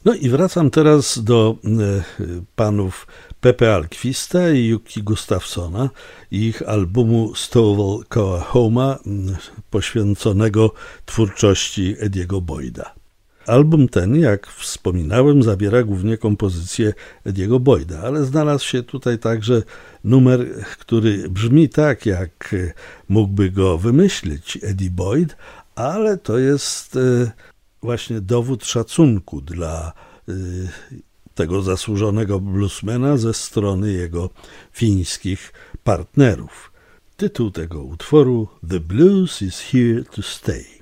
No i wracam teraz do panów Pepe Alquista i Yuki Gustafsona i ich albumu Stowell Coahoma poświęconego twórczości Eddie'ego Boyda. Album ten, jak wspominałem, zawiera głównie kompozycje Eddie'ego Boyda, ale znalazł się tutaj także numer, który brzmi tak, jak mógłby go wymyślić Eddie Boyd, ale to jest właśnie dowód szacunku dla tego zasłużonego bluesmana ze strony jego fińskich partnerów. Tytuł tego utworu: The Blues is Here to Stay.